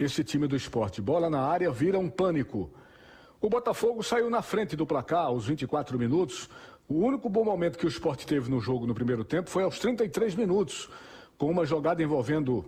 esse time do Sport. Bola na área, vira um pânico. O Botafogo saiu na frente do placar aos 24 minutos. O único bom momento que o Sport teve no jogo no primeiro tempo foi aos 33 minutos, com uma jogada envolvendo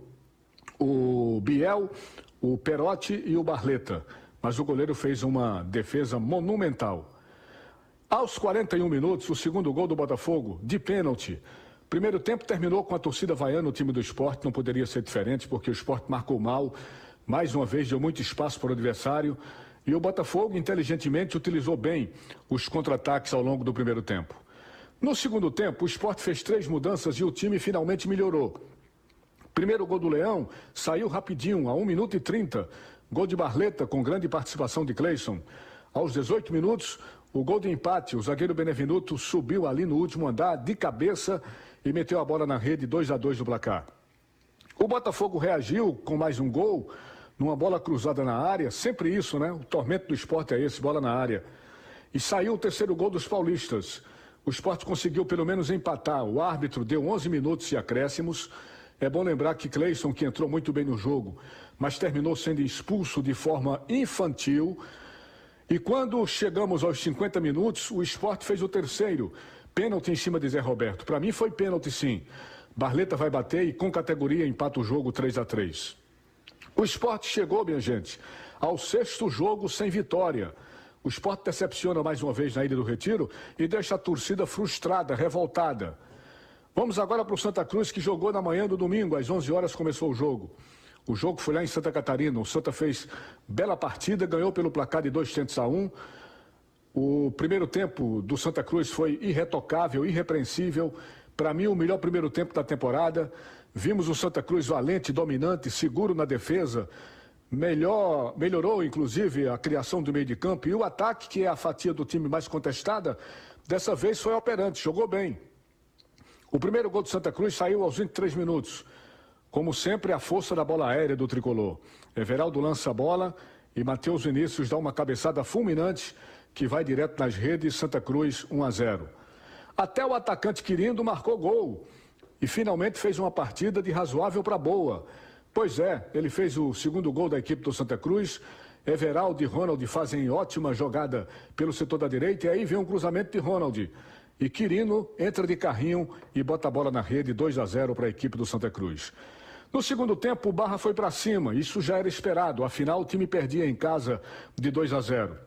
o Biel, o Perotti e o Barleta. Mas o goleiro fez uma defesa monumental. Aos 41 minutos, o segundo gol do Botafogo, de pênalti. Primeiro tempo terminou com a torcida vaiando o time do Sport, não poderia ser diferente, porque o Sport marcou mal, mais uma vez deu muito espaço para o adversário, e o Botafogo, inteligentemente, utilizou bem os contra-ataques ao longo do primeiro tempo. No segundo tempo, o Sport fez 3 mudanças e o time finalmente melhorou. Primeiro gol do Leão saiu rapidinho, a 1 minuto e 30. Gol de Barleta, com grande participação de Cleison. Aos 18 minutos, o gol de empate, o zagueiro Benevenuto subiu ali no último andar, de cabeça, e meteu a bola na rede, 2-2 do placar. O Botafogo reagiu com mais um gol, numa bola cruzada na área, sempre isso, né? O tormento do Sport é esse, bola na área. E saiu o terceiro gol dos paulistas. O Sport conseguiu pelo menos empatar, o árbitro deu 11 minutos e acréscimos. É bom lembrar que Cleison, que entrou muito bem no jogo, mas terminou sendo expulso de forma infantil. E quando chegamos aos 50 minutos, o Sport fez o terceiro, pênalti em cima de Zé Roberto. Para mim foi pênalti sim. Barleta vai bater e com categoria empata o jogo 3-3. O Sport chegou, minha gente, ao 6º jogo sem vitória. O Sport decepciona mais uma vez na Ilha do Retiro e deixa a torcida frustrada, revoltada. Vamos agora para o Santa Cruz, que jogou na manhã do domingo, às 11 horas começou o jogo. O jogo foi lá em Santa Catarina, o Santa fez bela partida, ganhou pelo placar de 2-1. O primeiro tempo do Santa Cruz foi irretocável, irrepreensível. Para mim, o melhor primeiro tempo da temporada. Vimos o Santa Cruz valente, dominante, seguro na defesa. Melhorou, inclusive, a criação do meio de campo. E o ataque, que é a fatia do time mais contestada, dessa vez foi operante, jogou bem. O primeiro gol do Santa Cruz saiu aos 23 minutos. Como sempre, a força da bola aérea do tricolor. Everaldo lança a bola e Matheus Vinícius dá uma cabeçada fulminante que vai direto nas redes. Santa Cruz 1-0. Até o atacante Quirindo marcou gol e finalmente fez uma partida de razoável para boa. Pois é, ele fez o segundo gol da equipe do Santa Cruz. Everaldo e Ronald fazem ótima jogada pelo setor da direita e aí vem um cruzamento de Ronald. E Quirino entra de carrinho e bota a bola na rede, 2-0 para a equipe do Santa Cruz. No segundo tempo, o Barra foi para cima, isso já era esperado, afinal o time perdia em casa de 2-0.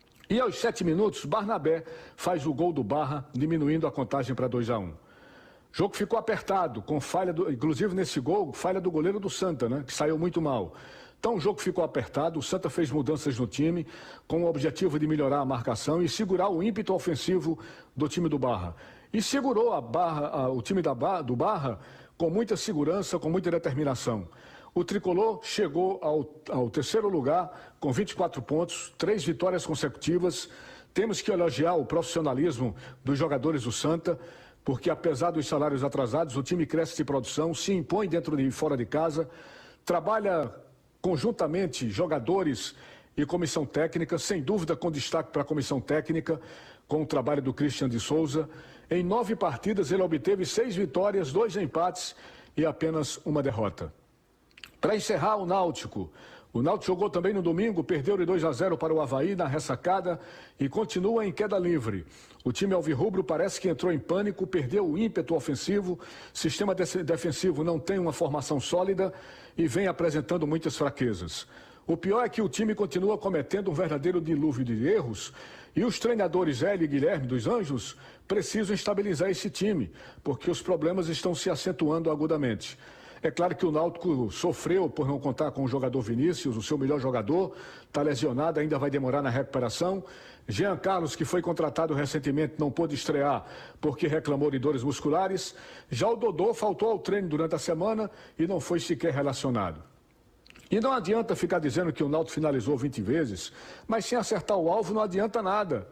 E aos 7 minutos, Barnabé faz o gol do Barra, diminuindo a contagem para 2-1. O jogo ficou apertado, com falha, inclusive nesse gol, falha do goleiro do Santa, né, que saiu muito mal. Então o jogo ficou apertado, o Santa fez mudanças no time, com o objetivo de melhorar a marcação e segurar o ímpeto ofensivo do time do Barra. E segurou o time do Barra com muita segurança, com muita determinação. O tricolor chegou ao terceiro lugar com 24 pontos, 3 vitórias consecutivas. Temos que elogiar o profissionalismo dos jogadores do Santa, porque apesar dos salários atrasados, o time cresce de produção, se impõe dentro e fora de casa, trabalha conjuntamente jogadores e comissão técnica, sem dúvida com destaque para a comissão técnica, com o trabalho do Christian de Souza. Em 9 partidas ele obteve 6 vitórias, 2 empates e apenas uma derrota. Para encerrar, o Náutico jogou também no domingo, perdeu de 2-0 para o Avaí na ressacada e continua em queda livre. O time alvirrubro parece que entrou em pânico, perdeu o ímpeto ofensivo, sistema defensivo não tem uma formação sólida e vem apresentando muitas fraquezas. O pior é que o time continua cometendo um verdadeiro dilúvio de erros e os treinadores Hélio e Guilherme dos Anjos precisam estabilizar esse time, porque os problemas estão se acentuando agudamente. É claro que o Náutico sofreu por não contar com o jogador Vinícius, o seu melhor jogador, está lesionado, ainda vai demorar na recuperação. Jean Carlos, que foi contratado recentemente, não pôde estrear porque reclamou de dores musculares. Já o Dodô faltou ao treino durante a semana e não foi sequer relacionado. E não adianta ficar dizendo que o Náutico finalizou 20 vezes, mas sem acertar o alvo não adianta nada.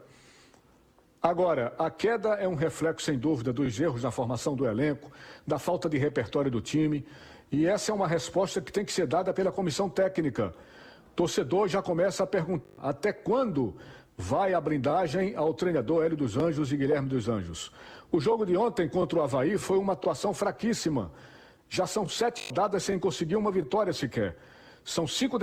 Agora, a queda é um reflexo, sem dúvida, dos erros na formação do elenco, da falta de repertório do time, e essa é uma resposta que tem que ser dada pela comissão técnica. O torcedor já começa a perguntar até quando vai a blindagem ao treinador Hélio dos Anjos e Guilherme dos Anjos. O jogo de ontem contra o Avaí foi uma atuação fraquíssima. Já são 7 rodadas sem conseguir uma vitória sequer. São 5